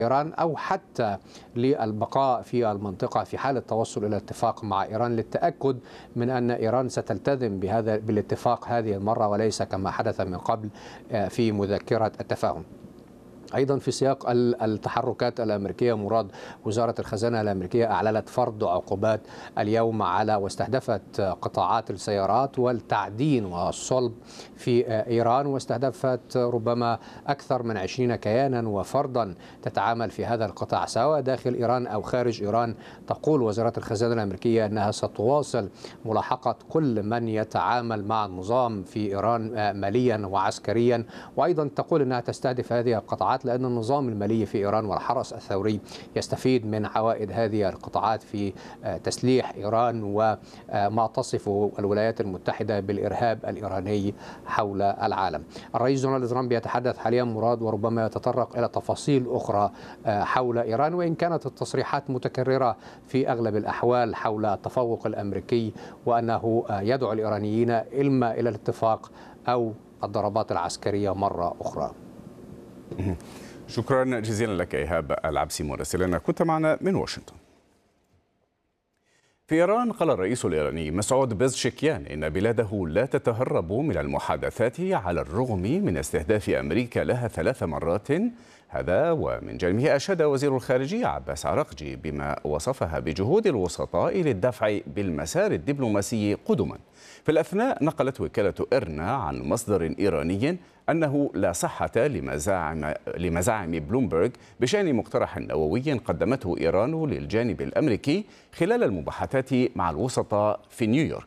إيران أو حتى للبقاء في المنطقة في حال التوصل إلى اتفاق مع إيران للتأكد من أن إيران ستلتزم بالاتفاق هذه المرة وليس كما حدث من قبل في مذكرة التفاهم. أيضا في سياق التحركات الأمريكية، مراد وزارة الخزانة الأمريكية أعلنت فرض عقوبات اليوم على واستهدفت قطاعات السيارات والتعدين والصلب في إيران، واستهدفت ربما أكثر من 20 كيانا وفردا تتعامل في هذا القطاع سواء داخل إيران أو خارج إيران. تقول وزارة الخزانة الأمريكية أنها ستواصل ملاحقة كل من يتعامل مع النظام في إيران ماليا وعسكريا، وأيضا تقول أنها تستهدف هذه القطاعات لأن النظام المالي في إيران والحرس الثوري يستفيد من عوائد هذه القطاعات في تسليح إيران وما تصفه الولايات المتحدة بالإرهاب الإيراني حول العالم. الرئيس دونالد ترامب يتحدث حاليا مراد وربما يتطرق إلى تفاصيل أخرى حول إيران، وإن كانت التصريحات متكررة في أغلب الأحوال حول التفوق الأمريكي وأنه يدعو الإيرانيين إما إلى الاتفاق أو الضربات العسكرية مرة أخرى. شكرا جزيلا لك إيهاب العبسي مراسلنا، كنت معنا من واشنطن. في إيران قال الرئيس الإيراني مسعود بيزشكيان إن بلاده لا تتهرب من المحادثات على الرغم من استهداف أمريكا لها 3 مرات. هذا ومن جانبه أشاد وزير الخارجية عباس عراقجي بما وصفها بجهود الوسطاء للدفع بالمسار الدبلوماسي قدما. في الأثناء نقلت وكالة إيرنا عن مصدر إيراني أنه لا صحة لمزاعم بلومبرغ بشأن مقترح نووي قدمته إيران للجانب الأمريكي خلال المباحثات مع الوسطاء في نيويورك.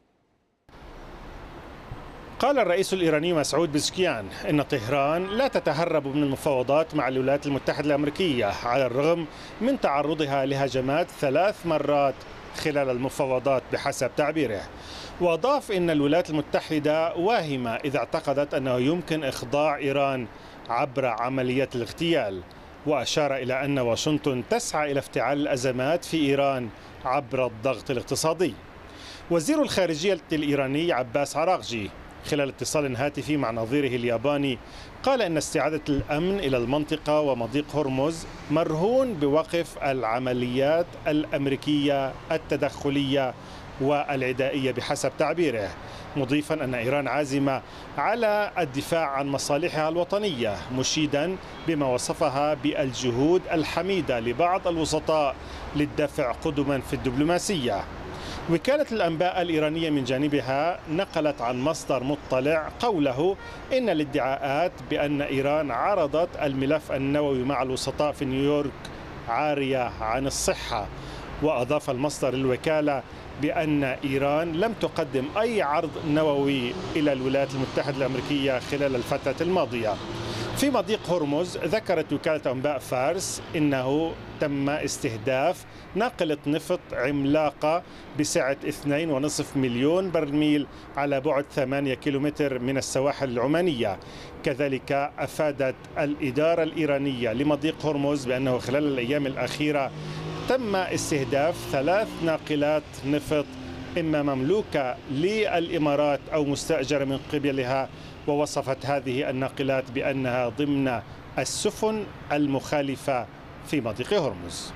قال الرئيس الإيراني مسعود بيزشكيان إن طهران لا تتهرب من المفاوضات مع الولايات المتحدة الأمريكية على الرغم من تعرضها لهجمات 3 مرات خلال المفاوضات بحسب تعبيره. وأضاف إن الولايات المتحدة واهمة إذا اعتقدت أنه يمكن إخضاع إيران عبر عمليات الاغتيال، وأشار إلى أن واشنطن تسعى إلى افتعال الأزمات في إيران عبر الضغط الاقتصادي. وزير الخارجية الإيراني عباس عراقجي خلال اتصال هاتفي مع نظيره الياباني قال إن استعادة الأمن إلى المنطقة ومضيق هرمز مرهون بوقف العمليات الأمريكية التدخلية والعدائية بحسب تعبيره، مضيفا أن إيران عازمة على الدفاع عن مصالحها الوطنية، مشيدا بما وصفها بالجهود الحميدة لبعض الوسطاء للدفع قدما في الدبلوماسية. وكالة الأنباء الإيرانية من جانبها نقلت عن مصدر مطلع قوله إن الادعاءات بأن إيران عرضت الملف النووي مع الوسطاء في نيويورك عارية عن الصحة. وأضاف المصدر الوكالة بأن إيران لم تقدم أي عرض نووي إلى الولايات المتحدة الأمريكية خلال الفترة الماضية. في مضيق هرمز ذكرت وكالة أنباء فارس إنه تم استهداف ناقلة نفط عملاقة بسعة 2.5 مليون برميل على بعد 8 كيلومتر من السواحل العمانية. كذلك أفادت الإدارة الإيرانية لمضيق هرمز بأنه خلال الأيام الأخيرة تم استهداف 3 ناقلات نفط إما مملوكة للإمارات أو مستأجرة من قبلها، ووصفت هذه الناقلات بأنها ضمن السفن المخالفة في مضيق هرمز.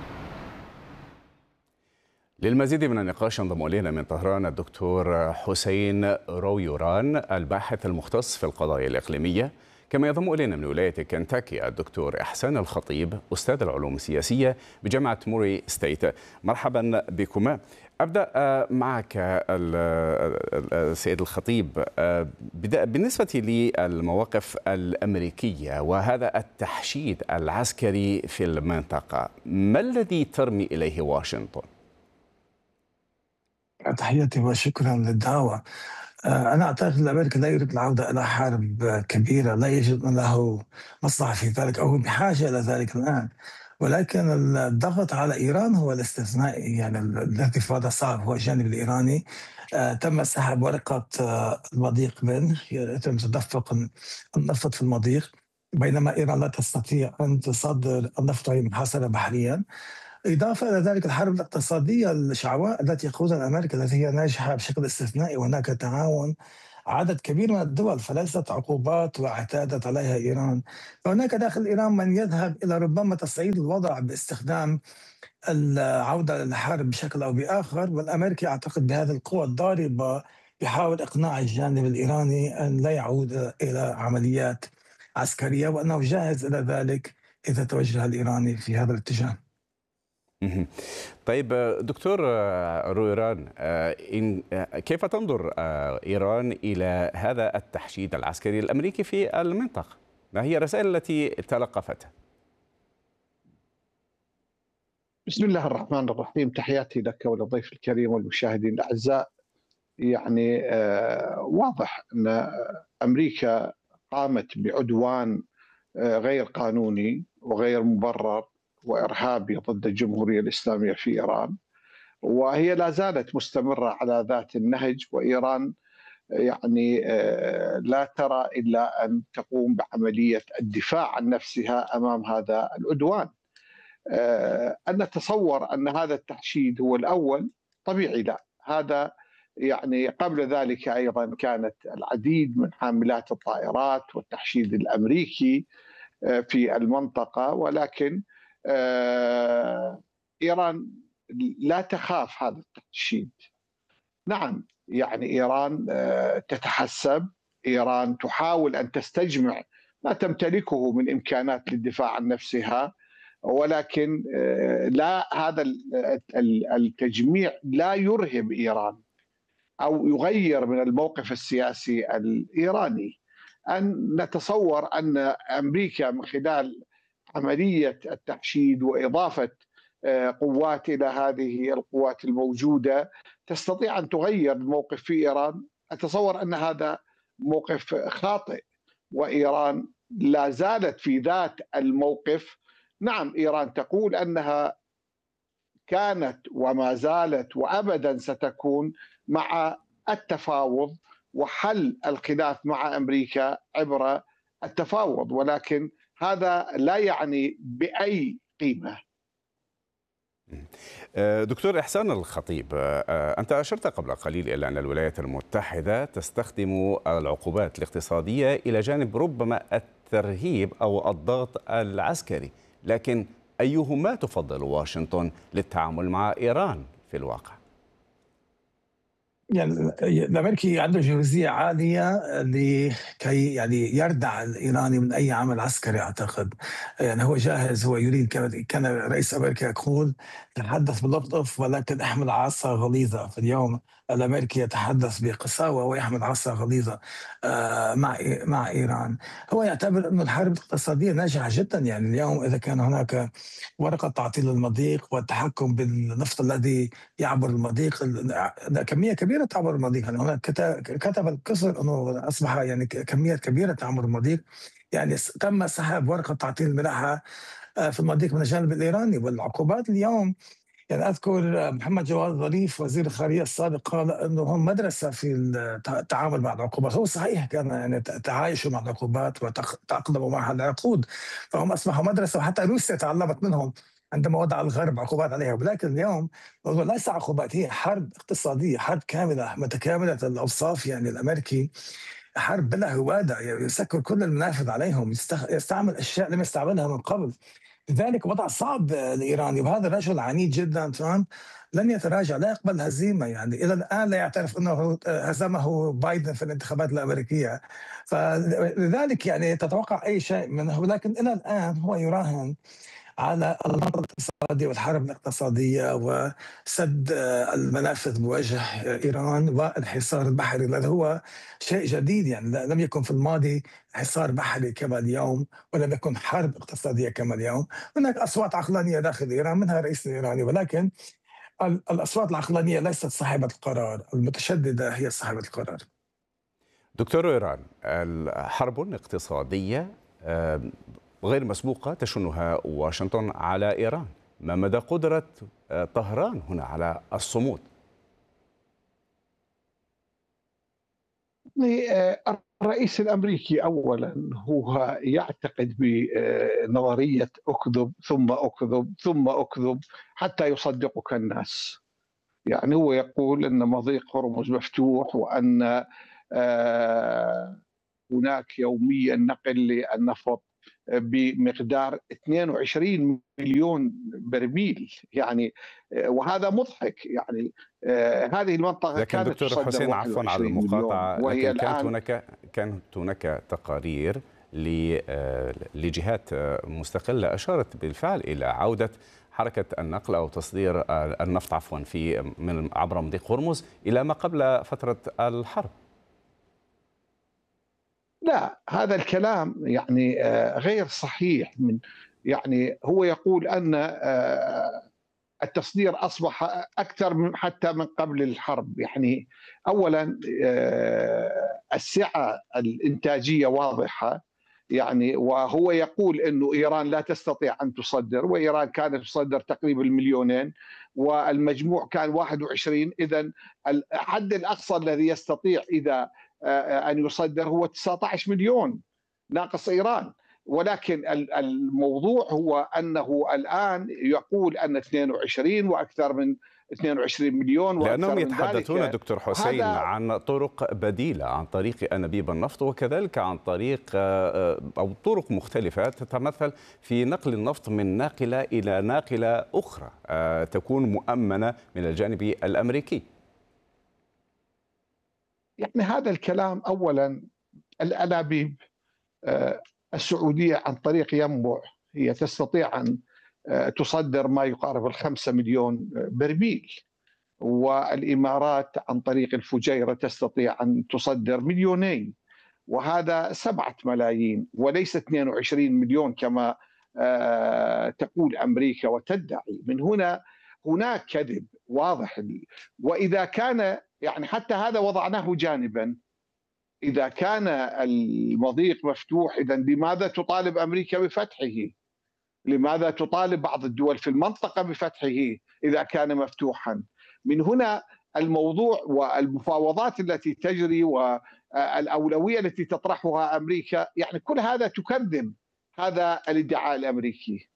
للمزيد من النقاش انضم إلينا من طهران الدكتور حسين رويوران الباحث المختص في القضايا الإقليمية، كما ينضم إلينا من ولاية كنتاكي الدكتور إحسان الخطيب أستاذ العلوم السياسية بجامعة موري ستيت. مرحبا بكما. أبدأ معك السيد الخطيب، بالنسبة للمواقف الأمريكية وهذا التحشيد العسكري في المنطقة، ما الذي ترمي إليه واشنطن؟ تحياتي وشكرا للدعوة. أنا أعتقد أن أمريكا لا يريد العودة إلى حرب كبيرة، لا يجد له مصلحة في ذلك أو بحاجة إلى ذلك الآن، ولكن الضغط على إيران هو الاستثنائي. يعني الذي في هذا صعب هو الجانب الإيراني. تم سحب ورقة المضيق منه، يتم تدفق النفط في المضيق، بينما إيران لا تستطيع أن تصدر النفط وهي محاصرة بحريا. إضافة إلى ذلك الحرب الاقتصادية الشعواء التي يقودها أمريكا التي هي ناجحة بشكل استثنائي، وهناك تعاون عدد كبير من الدول، فليست عقوبات واعتادت عليها إيران. فهناك داخل إيران من يذهب إلى ربما تصعيد الوضع باستخدام العودة للحرب بشكل أو بآخر، والأمريكي أعتقد بهذه القوى الضاربة يحاول إقناع الجانب الإيراني أن لا يعود إلى عمليات عسكرية، وأنه جاهز إلى ذلك إذا توجه الإيراني في هذا الاتجاه. مهم. طيب دكتور رويران، كيف تنظر إيران إلى هذا التحشيد العسكري الأمريكي في المنطقة؟ ما هي الرسائل التي تلقفتها؟ بسم الله الرحمن الرحيم، تحياتي لك وللضيف الكريم والمشاهدين الأعزاء. يعني واضح أن أمريكا قامت بعدوان غير قانوني وغير مبرر وإرهابي ضد الجمهورية الإسلامية في إيران، وهي لا زالت مستمرة على ذات النهج. وإيران يعني لا ترى إلا أن تقوم بعملية الدفاع عن نفسها أمام هذا العدوان. أن نتصور أن هذا التحشيد هو الأول طبيعي، لا، هذا يعني قبل ذلك أيضا كانت العديد من حاملات الطائرات والتحشيد الأمريكي في المنطقة، ولكن إيران لا تخاف هذا التحشيد. نعم، يعني إيران تتحسب، إيران تحاول أن تستجمع ما تمتلكه من إمكانات للدفاع عن نفسها، ولكن لا، هذا التجميع لا يرهب إيران أو يغير من الموقف السياسي الإيراني. أن نتصور أن أمريكا من خلال عملية التحشيد وإضافة قوات إلى هذه القوات الموجودة تستطيع أن تغير الموقف في إيران. أتصور أن هذا موقف خاطئ، وإيران لا زالت في ذات الموقف. نعم، إيران تقول أنها كانت وما زالت وأبدا ستكون مع التفاوض وحل الخلاف مع أمريكا عبر التفاوض، ولكن هذا لا يعني بأي قيمة. دكتور إحسان الخطيب، أنت أشرت قبل قليل إلى أن الولايات المتحدة تستخدم العقوبات الاقتصادية إلى جانب ربما الترهيب أو الضغط العسكري، لكن أيهما تفضل واشنطن للتعامل مع إيران في الواقع؟ يعني الامريكي عنده جاهزيه عاليه لكي يعني يردع الايراني من اي عمل عسكري. اعتقد يعني هو جاهز، هو يريد، كان رئيس امريكا يقول تحدث بلطف ولكن احمل عصا غليظه. في اليوم الامريكي يتحدث بقساوه ويحمل عصا غليظه مع ايران. هو يعتبر انه الحرب الاقتصاديه ناجحه جدا. يعني اليوم اذا كان هناك ورقه تعطيل المضيق والتحكم بالنفط الذي يعبر المضيق، كميه كبيره تعبر المضيق. يعني هناك كتب القصر انه اصبح يعني كميات كبيره تعبر المضيق. يعني تم سحب ورقه تعطيل الملاحه في المضيق من الجانب الايراني. والعقوبات اليوم، يعني اذكر محمد جواد ظريف وزير الخارجيه السابق قال انه هم مدرسه في التعامل مع العقوبات. هو صحيح كان يعني تعايشوا مع العقوبات وتاقلموا معها العقود، فهم اصبحوا مدرسه، وحتى روسيا تعلمت منهم عندما وضع الغرب عقوبات عليها. ولكن اليوم ليس عقوبات، هي حرب اقتصاديه، حرب كامله متكامله الاوصاف. يعني الامريكي حرب بلا هواده، يسكر كل المنافذ عليهم، يستعمل اشياء لم يستعملها من قبل. لذلك وضع صعب الايراني، وهذا الرجل عنيد جدا. ترامب لن يتراجع، لا يقبل هزيمه. يعني الى الان لا يعترف انه هزمه بايدن في الانتخابات الامريكيه. فلذلك يعني تتوقع اي شيء منه، ولكن الى الان هو يراهن على النهضة الاقتصادية والحرب الاقتصادية وسد المنافذ بوجه إيران والحصار البحري الذي هو شيء جديد. يعني لم يكن في الماضي حصار بحري كما اليوم، ولم يكن حرب اقتصادية كما اليوم. هناك أصوات عقلانية داخل إيران منها الرئيس الإيراني، ولكن الأصوات العقلانية ليست صاحبة القرار، المتشددة هي صاحبة القرار. دكتور إيران، الحرب اقتصادية غير مسبوقة تشنها واشنطن على إيران، ما مدى قدرة طهران هنا على الصمود؟ الرئيس الأمريكي أولا هو يعتقد بنظرية أكذب ثم أكذب ثم أكذب حتى يصدقك الناس. يعني هو يقول أن مضيق هرمز مفتوح، وأن هناك يوميا نقل للنفط بمقدار 22 مليون برميل يعني، وهذا مضحك يعني. هذه المنطقة لكن كانت دكتور تصدر حسين، عفوا على 21 مليون المقاطعة، وهي لكن الآن كانت هناك تقارير لجهات مستقلة أشارت بالفعل إلى عودة حركة النقل أو تصدير النفط عفوا من عبر مضيق هرمز إلى ما قبل فترة الحرب. لا، هذا الكلام يعني غير صحيح. يعني هو يقول أن التصدير أصبح أكثر حتى من قبل الحرب. يعني أولا السعة الإنتاجية واضحة يعني، وهو يقول أنه إيران لا تستطيع أن تصدر، وإيران كانت تصدر تقريبا المليونين والمجموع كان 21. إذن الحد الأقصى الذي يستطيع إذا أن يصدر هو 19 مليون ناقص إيران. ولكن الموضوع هو أنه الآن يقول أن 22 وأكثر من 22 مليون وأكثر لأنهم من يتحدثون ذلك. دكتور حسين عن طرق بديلة عن طريق أنابيب النفط، وكذلك عن طريق أو طرق مختلفة تتمثل في نقل النفط من ناقلة إلى ناقلة أخرى تكون مؤمنة من الجانب الأمريكي. يعني هذا الكلام، أولا الأنابيب السعودية عن طريق ينبع هي تستطيع أن تصدر ما يقارب 5 مليون برميل، والإمارات عن طريق الفجيرة تستطيع أن تصدر 2 مليون، وهذا 7 ملايين وليس 22 مليون كما تقول أمريكا وتدعي. من هنا هناك كذب واضح. وإذا كان يعني حتى هذا وضعناه جانبا، إذا كان المضيق مفتوح إذا لماذا تطالب أمريكا بفتحه؟ لماذا تطالب بعض الدول في المنطقة بفتحه إذا كان مفتوحا؟ من هنا الموضوع والمفاوضات التي تجري والأولوية التي تطرحها أمريكا، يعني كل هذا تكذب هذا الادعاء الأمريكي.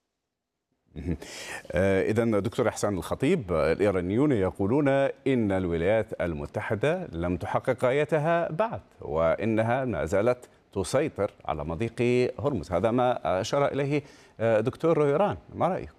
إذن دكتور إحسان الخطيب، الإيرانيون يقولون إن الولايات المتحدة لم تحقق غايتها بعد، وإنها ما زالت تسيطر على مضيق هرمز. هذا ما أشار إليه دكتور رويران، ما رأيك؟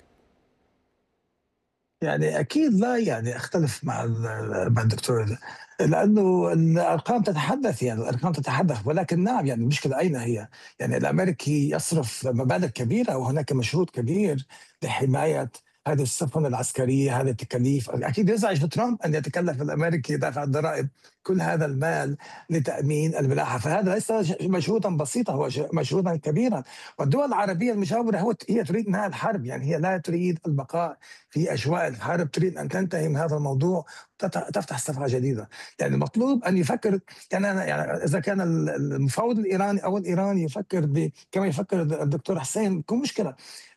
يعني اكيد لا، يعني اختلف مع الدكتور، لانه الارقام تتحدث، يعني الارقام تتحدث، ولكن نعم يعني المشكله اين هي؟ يعني الامريكي يصرف مبالغ كبيره وهناك مجهود كبير لحمايه هذه السفن العسكريه، هذه التكاليف. اكيد يزعج ترامب ان يتكلف الامريكي دافع الضرائب كل هذا المال لتامين الملاحه، فهذا ليس مجهودا بسيطا، هو مجهودا كبيرا. والدول العربيه المجاوره هي تريد انهاء الحرب، يعني هي لا تريد البقاء في اجواء الحرب، تريد ان تنتهي من هذا الموضوع، تفتح صفحه جديده. يعني المطلوب ان يفكر، يعني اذا كان المفاوض الايراني او الايراني يفكر كما يفكر الدكتور حسين، بكون مشكله.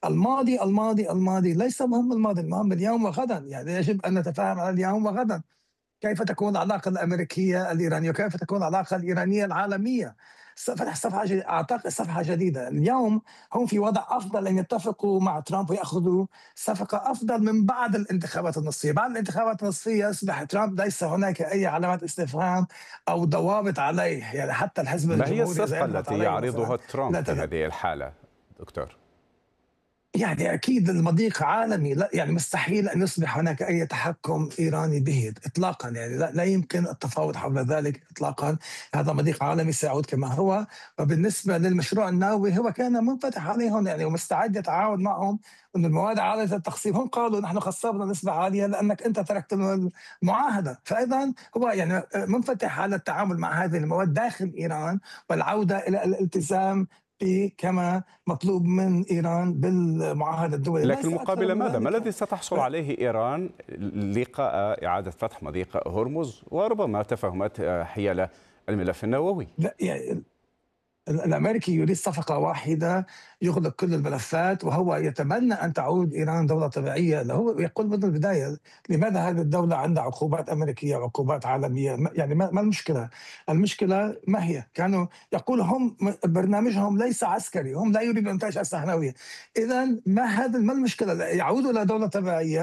الماضي ليس مهم، الماضي المهم اليوم وغدا، يعني يجب ان نتفاهم على اليوم وغدا. كيف تكون العلاقه الامريكيه الايرانيه وكيف تكون العلاقه الايرانيه العالميه؟ فتح اعتقد صفحه جديده. اليوم هم في وضع افضل ان يتفقوا مع ترامب وياخذوا صفقه افضل من بعد الانتخابات النصفيه. بعد الانتخابات النصفيه يصبح ترامب ليس هناك اي علامات استفهام او ضوابط عليه، يعني حتى الحزب الجمهوري. ما هي الصفقه التي يعرضها ترامب في هذه الحاله دكتور؟ يعني أكيد المضيق عالمي، لا يعني مستحيل أن يصبح هناك أي تحكم إيراني به إطلاقا، يعني لا يمكن التفاوض حول ذلك إطلاقا. هذا مضيق عالمي سيعود كما هو. وبالنسبة للمشروع النووي هو كان منفتح عليهم، يعني ومستعد يتعاون معهم أن المواد عالية التخصيب. هم قالوا نحن خصبنا نسبة عالية لأنك أنت تركت المعاهدة، فإذا هو يعني منفتح على التعامل مع هذه المواد داخل إيران والعودة إلى الالتزام كما مطلوب من إيران بالمعاهدة الدولية. لكن مقابل ماذا؟ ما الذي ستحصل عليه إيران لقاء إعادة فتح مضيق هرمز وربما تفاهمات حيال الملف النووي؟ لا يعني الامريكي يريد صفقه واحده يغلق كل الملفات، وهو يتمنى ان تعود ايران دوله طبيعيه. هو يقول من البدايه لماذا هذه الدوله عندها عقوبات امريكيه وعقوبات عالميه؟ يعني ما المشكله؟ المشكله ما هي؟ كانوا يقولوا هم برنامجهم ليس عسكري، هم لا يريدوا انتاج اسلحه نوويه. اذا ما المشكله؟ يعودوا الى دوله طبيعيه،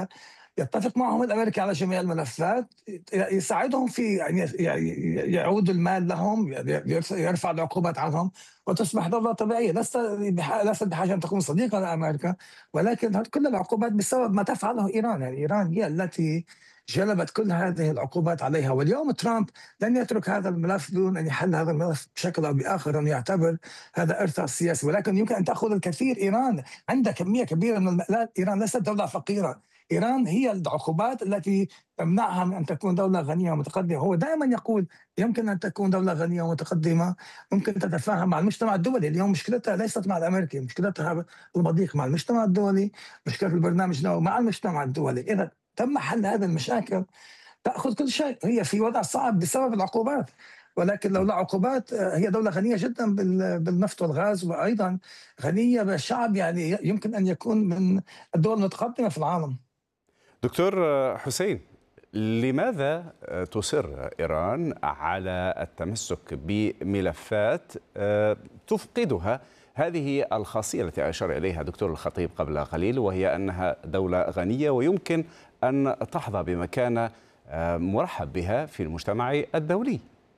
يتفق معهم الامريكي على جميع الملفات، يساعدهم في يعني يعود المال لهم، يرفع العقوبات عنهم وتصبح دوله طبيعيه. ليست بحاجه ان تكون صديقه لامريكا، ولكن كل العقوبات بسبب ما تفعله ايران. يعني ايران هي التي جلبت كل هذه العقوبات عليها. واليوم ترامب لن يترك هذا الملف دون ان يحل هذا الملف بشكل او باخر، ان يعتبر هذا ارثها السياسي. ولكن يمكن ان تاخذ الكثير. ايران عندها كميه كبيره من المالات، ايران ليست دوله فقيره، إيران هي العقوبات التي تمنعها من أن تكون دولة غنية ومتقدمة. هو دائما يقول يمكن أن تكون دولة غنية ومتقدمة، ممكن تتفاهم مع المجتمع الدولي. اليوم مشكلتها ليست مع الأمريكي، مشكلتها المضيق مع المجتمع الدولي، مشكلة البرنامج مع المجتمع الدولي. إذا تم حل هذه المشاكل تأخذ كل شيء. هي في وضع صعب بسبب العقوبات، ولكن لولا عقوبات هي دولة غنية جدا بالنفط والغاز، وأيضا غنية بالشعب، يعني يمكن أن يكون من الدول المتقدمة في العالم. دكتور حسين، لماذا تصر إيران على التمسك بملفات تفقدها هذه الخاصية التي أشار إليها دكتور الخطيب قبل قليل، وهي أنها دولة غنية ويمكن أن تحظى بمكانة مرحب بها في المجتمع الدولي؟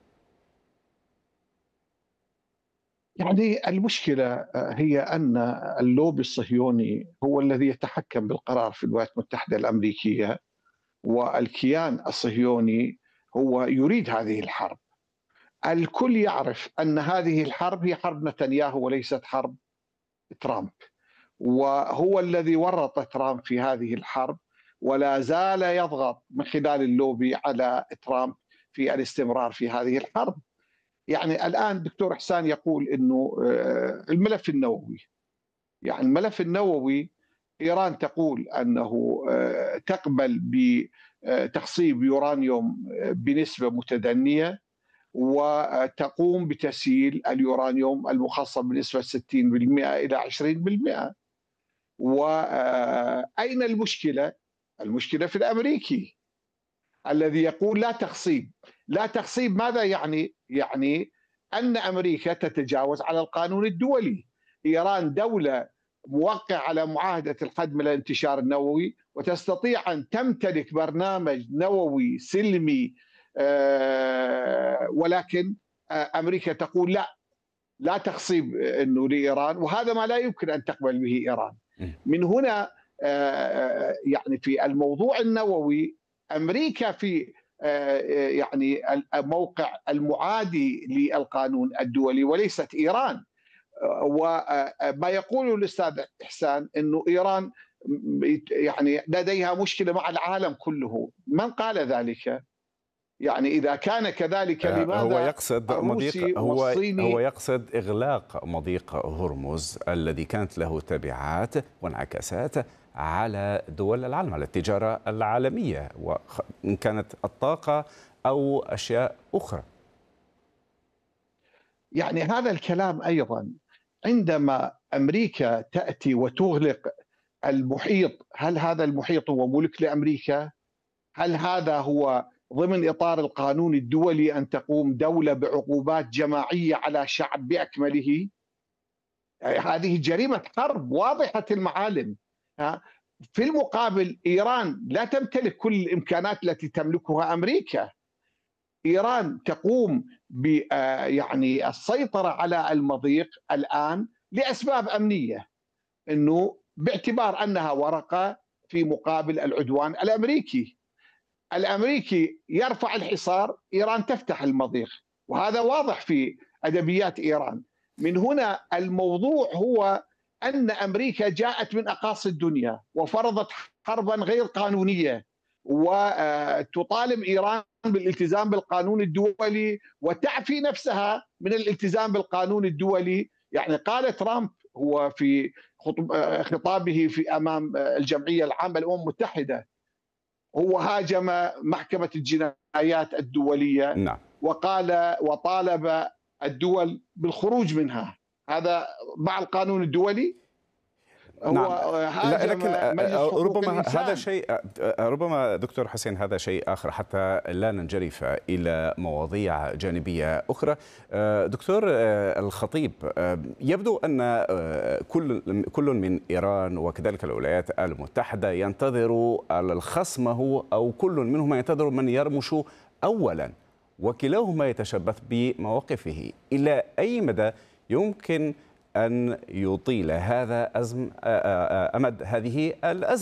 يعني المشكلة هي أن اللوبي الصهيوني هو الذي يتحكم بالقرار في الولايات المتحدة الأمريكية، والكيان الصهيوني هو يريد هذه الحرب. الكل يعرف أن هذه الحرب هي حرب نتنياهو وليست حرب ترامب، وهو الذي ورط ترامب في هذه الحرب، ولا زال يضغط من خلال اللوبي على ترامب في الاستمرار في هذه الحرب. يعني الآن دكتور إحسان يقول أنه الملف النووي، يعني الملف النووي إيران تقول أنه تقبل بتخصيب يورانيوم بنسبة متدنية، وتقوم بتسييل اليورانيوم المخصب بنسبة 60% إلى 20%. وأين المشكلة؟ المشكلة في الأمريكي الذي يقول لا تخصيب. لا تخصيب ماذا يعني؟ يعني أن أمريكا تتجاوز على القانون الدولي. إيران دولة موقع على معاهدة الحد من الانتشار النووي، وتستطيع أن تمتلك برنامج نووي سلمي، ولكن أمريكا تقول لا تخصيب أنه لإيران، وهذا ما لا يمكن أن تقبل به إيران. من هنا يعني في الموضوع النووي أمريكا في يعني الموقع المعادي للقانون الدولي وليست إيران. وما يقوله الأستاذ إحسان أنه إيران يعني لديها مشكلة مع العالم كله، من قال ذلك؟ يعني إذا كان كذلك لماذا هو يقصد الروسي والصيني هو يقصد إغلاق مضيق هرمز الذي كانت له تبعات وانعكاسات على دول العالم، على التجارة العالمية، وإن كانت الطاقة أو أشياء أخرى. يعني هذا الكلام أيضا عندما أمريكا تأتي وتغلق المحيط، هل هذا المحيط هو ملك لأمريكا؟ هل هذا هو ضمن إطار القانون الدولي أن تقوم دولة بعقوبات جماعية على شعب بأكمله؟ هذه جريمة حرب واضحة المعالم. في المقابل إيران لا تمتلك كل الإمكانات التي تملكها أمريكا. إيران تقوم يعني السيطرة على المضيق الآن لأسباب أمنية، أنه باعتبار أنها ورقة في مقابل العدوان الأمريكي. الأمريكي يرفع الحصار، إيران تفتح المضيق، وهذا واضح في أدبيات إيران. من هنا الموضوع هو أن أمريكا جاءت من أقاصي الدنيا وفرضت حربا غير قانونية، وتطالب إيران بالالتزام بالقانون الدولي وتعفي نفسها من الالتزام بالقانون الدولي. يعني قال ترامب هو في خطابه في أمام الجمعية العامة للأمم المتحدة، هو هاجم محكمة الجنايات الدولية. نعم. وقال وطالب الدول بالخروج منها. هذا مع القانون الدولي. نعم. لكن ربما دكتور حسين هذا شيء آخر حتى لا ننجرف إلى مواضيع جانبية أخرى. دكتور الخطيب، يبدو أن كل من إيران وكذلك الولايات المتحدة ينتظر خصمه، أو كل منهما ينتظر من يرمش أولا، وكلاهما يتشبث بمواقفه. إلى أي مدى يمكن أن يطيل هذا أمد هذه الأزمة؟